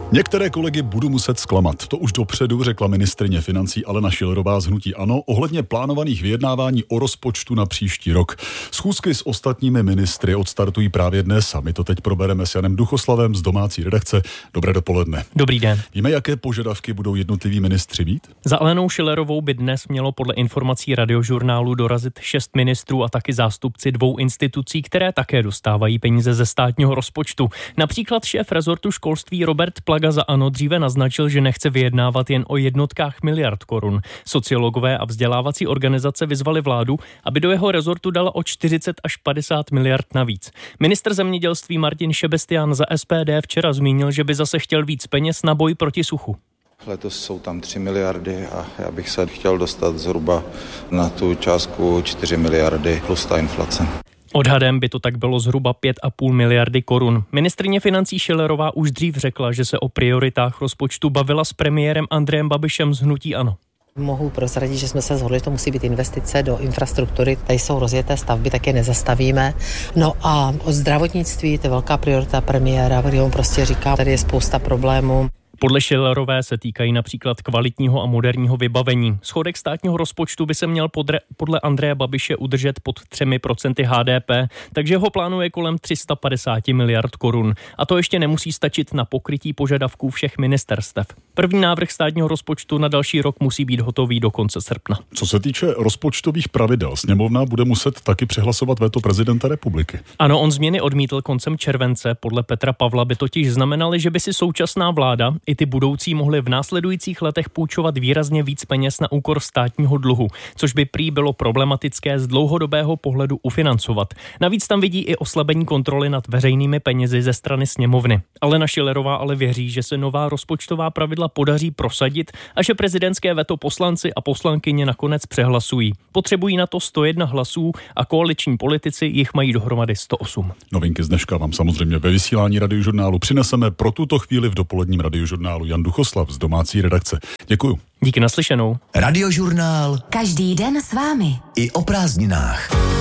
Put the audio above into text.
Některé kolegy budu muset zklamat. To už dopředu řekla ministryně financí Alena Schillerová z hnutí ANO ohledně plánovaných vyjednávání o rozpočtu na příští rok. Schůzky s ostatními ministry odstartují právě dnes a my to teď probereme s Janem Duchoslavem z domácí redakce. Dobré dopoledne. Dobrý den. Víme, jaké požadavky budou jednotliví ministři mít? Za Alenou Schillerovou by dnes mělo podle informací Radiožurnálu dorazit 6 ministrů a taky zástupci 2 institucí, které také dostávají peníze ze státního rozpočtu. Například šéf rezortu školství Robert Plaga za ANO dříve naznačil, že nechce vyjednávat jen o jednotkách miliard korun. Sociologové a vzdělávací organizace vyzvali vládu, aby do jeho rezortu dala o 40 až 50 miliard navíc. Ministr zemědělství Martin Šebestián za SPD včera zmínil, že by zase chtěl víc peněz na boj proti suchu. Letos jsou tam 3 miliardy a já bych se chtěl dostat zhruba na tu částku 4 miliardy plus ta inflace. Odhadem by to tak bylo zhruba 5,5 miliardy korun. Ministryně financí Schillerová už dřív řekla, že se o prioritách rozpočtu bavila s premiérem Andrejem Babišem z hnutí ANO. Mohu prozradit, že jsme se shodli, že to musí být investice do infrastruktury. Tady jsou rozjeté stavby, tak je nezastavíme. No a o zdravotnictví, to je velká priorita premiéra, kdy on prostě říká, tady je spousta problémů. Podle Schillerové se týkají například kvalitního a moderního vybavení. Schodek státního rozpočtu by se měl podle Andreje Babiše udržet pod 3% HDP, takže ho plánuje kolem 350 miliard korun. A to ještě nemusí stačit na pokrytí požadavků všech ministerstev. První návrh státního rozpočtu na další rok musí být hotový do konce srpna. Co se týče rozpočtových pravidel, sněmovna bude muset taky přehlasovat veto prezidenta republiky. Ano, on změny odmítl koncem července. Podle Petra Pavla by totiž znamenaly, že by si současná vláda i ty budoucí mohly v následujících letech půjčovat výrazně víc peněz na úkor státního dluhu, což by prý bylo problematické z dlouhodobého pohledu ufinancovat. Navíc tam vidí i oslabení kontroly nad veřejnými penězi ze strany sněmovny. Alena Schillerová ale věří, že se nová rozpočtová pravidla podaří prosadit a že prezidentské veto poslanci a poslankyně nakonec přehlasují. Potřebují na to 101 hlasů a koaliční politici jich mají dohromady 108. Novinky z dneška vám samozřejmě ve vysílání Radiožurnálu přineseme pro tuto chvíli v dopoledním Radiožurnálu. Jan Duchoslav z domácí redakce. Děkuju. Díky, naslyšenou. Radiožurnál. Každý den s vámi. I o prázdninách.